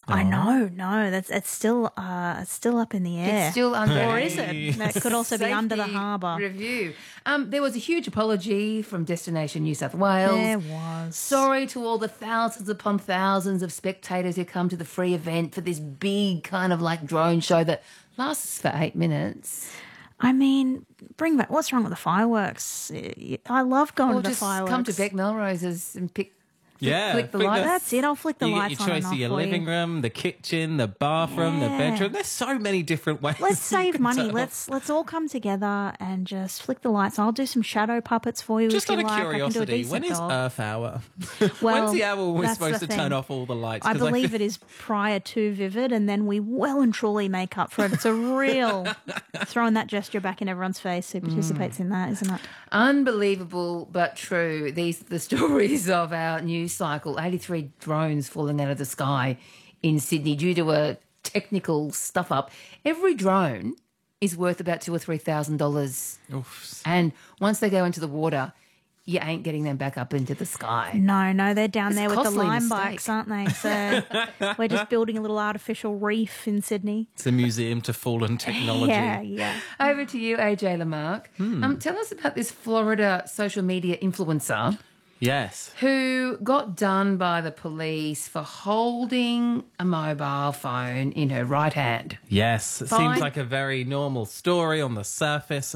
I know, no, it's still up in the air. It's still under. Or is it? That could also be under the Safety harbour. review. There was a huge apology from Destination New South Wales. There was. Sorry to all the thousands upon thousands of spectators who come to the free event for this big kind of like drone show that lasts for 8 minutes. I mean, bring back. What's wrong with the fireworks? I love going Or to the just fireworks. come to Beck Melrose's and flick the flick lights. That's it. I'll flick the You get lights your on choice and of off your for living you. room, the kitchen, the bathroom, the Yeah. bedroom. There's so many different ways. Let's you save can money. turn off. Let's all come together and just flick the lights. I'll do some shadow puppets for you. Just if out you of like. I can do a curiosity, decent when is dog. Earth Hour? Well, When's the hour when we're that's supposed the to turn thing. off all the lights? I 'Cause believe it is prior to Vivid, and then we well and truly make up for it. It's a real throwing that gesture back in everyone's face who participates in that, isn't it? Unbelievable but true. These are the stories of our news cycle. 83 drones falling out of the sky in Sydney due to a technical stuff up. Every drone is worth about $2,000 or $3,000, and once they go into the water, you ain't getting them back up into the sky. No, they're down It's a there with the costly lime mistake. bikes, aren't they? So we're just building a little artificial reef in Sydney. It's a museum to fallen technology. Yeah. Over to you, AJ Lamarck. Tell us about this Florida social media influencer Yes. who got done by the police for holding a mobile phone in her right hand. Yes, it Fine. seems like a very normal story on the surface.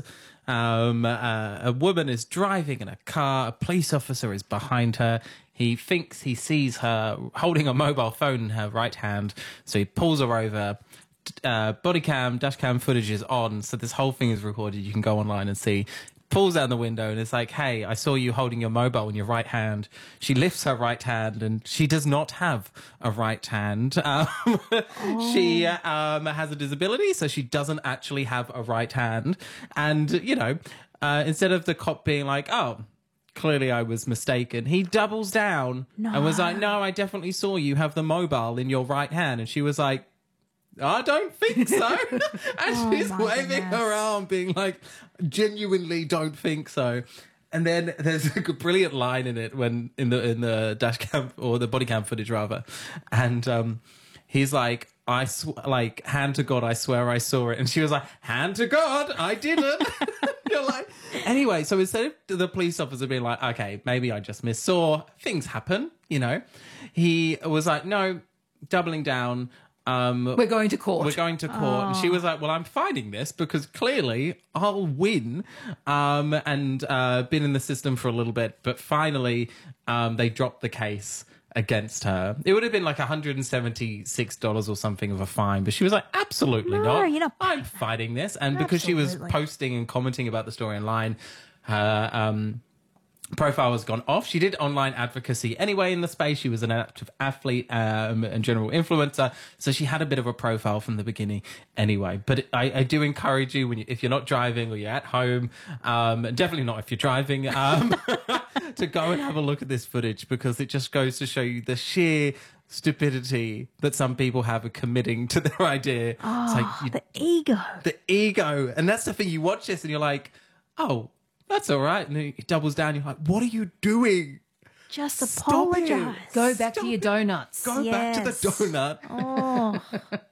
A woman is driving in a car. A police officer is behind her. He thinks he sees her holding a mobile phone in her right hand, so he pulls her over. Body cam, dash cam footage is on, so this whole thing is recorded. You can go online and see. Pulls down the window and it's like, hey, I saw you holding your mobile in your right hand. She lifts her right hand and she does not have a right hand. She has a disability, so she doesn't actually have a right hand. And, instead of the cop being like, oh, clearly I was mistaken, he doubles down and was like, no, I definitely saw you have the mobile in your right hand. And she was like, I don't think so. And she's my waving goodness. her arm, being like, genuinely don't think so. And then there's a brilliant line in it when in the dash cam or the body cam footage rather, and he's like, hand to God, I swear I saw it. And she was like, hand to God, I didn't. You're like, anyway, so instead of the police officer being like, okay, maybe I just missaw, things happen, he was like, no, doubling down. We're going to court. We're going to court. And she was like, well, I'm fighting this because clearly I'll win. And been in the system for a little bit. But finally, they dropped the case against her. It would have been like $176 or something of a fine. But she was like, absolutely No, not. you're not- I'm fighting this. And because she was Absolutely. posting and commenting about the story online, her profile has gone off. She did online advocacy anyway in the space. She was an active athlete and general influencer, so she had a bit of a profile from the beginning anyway. But I do encourage you, if you're not driving or you're at home, definitely not if you're driving, to go and have a look at this footage, because it just goes to show you the sheer stupidity that some people have of committing to their idea. It's like The ego. the ego. And that's the thing, you watch this and you're like, oh, that's all right. And he doubles down. You're like, what are you doing? Just Stop apologise. it. Go back to your donuts. Go back to the Yes. donut. Oh,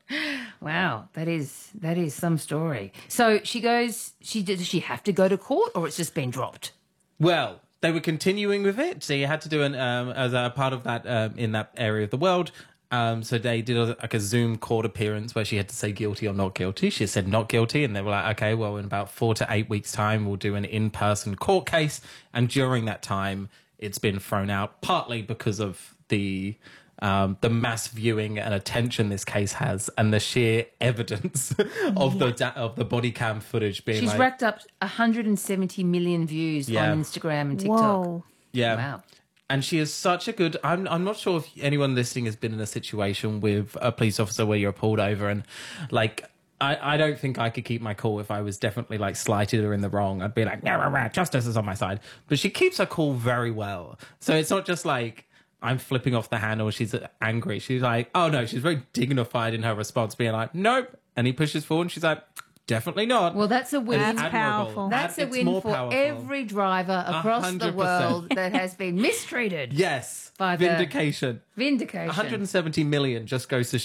Wow, that is some story. So she goes. Does she have to go to court, or it's just been dropped? Well, they were continuing with it. So you had to do as a part of that in that area of the world. So they did a Zoom court appearance where she had to say guilty or not guilty. She said not guilty, and they were like, okay, well, in about 4 to 8 weeks' time, we'll do an in-person court case. And during that time, it's been thrown out, partly because of the mass viewing and attention this case has, and the sheer evidence of the body cam footage being She's like, racked up 170 million views Yeah. on Instagram and TikTok. whoa. yeah. Wow. And she is such a good... I'm not sure if anyone listening has been in a situation with a police officer where you're pulled over and, like... I don't think I could keep my cool if I was definitely, like, slighted or in the wrong. I'd be like, rah, rah, rah, justice is on my side. But she keeps her cool very well. So it's not just like... I'm flipping off the handle, she's angry. She's like, oh no, she's very dignified in her response, being like, nope. And he pushes forward and she's like, definitely not. Well, that's a win. That's Admirable. powerful. That's a It's win more for powerful. every driver across the 100%. world that has been mistreated. Yes. By the- Vindication. Vindication. 170 million just goes to